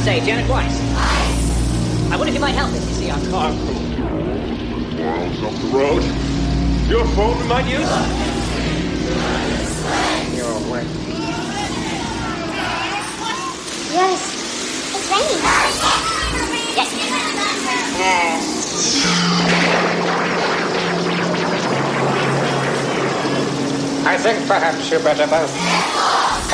Say, Janet Weiss. I wonder if you might help us. You see, our car. Miles up the road. Your phone we might use? Your work. Yes. It's raining. Yes. I think perhaps you better both